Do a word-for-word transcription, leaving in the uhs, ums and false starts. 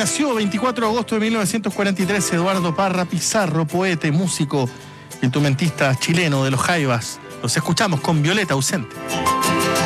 nació veinticuatro de agosto de mil novecientos cuarenta y tres Eduardo Parra Pizarro, poeta y músico, instrumentista chileno de los Jaivas. Los escuchamos con Violeta Ausente.